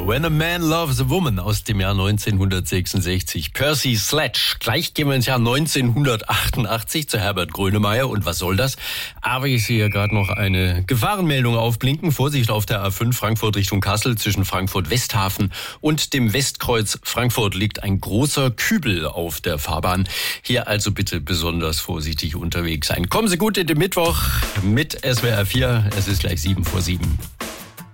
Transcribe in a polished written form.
When a Man Loves a Woman aus dem Jahr 1966. Percy Sledge. Gleich gehen wir ins Jahr 1988 zu Herbert Grönemeyer. Und was soll das? Aber ich sehe gerade noch eine Gefahrenmeldung aufblinken. Vorsicht auf der A5 Frankfurt Richtung Kassel. Zwischen Frankfurt-Westhafen und dem Westkreuz Frankfurt liegt ein großer Kübel auf der Fahrbahn. Hier also bitte besonders vorsichtig unterwegs sein. Kommen Sie gut in den Mittwoch mit SWR 4. Es ist gleich 7 vor 7.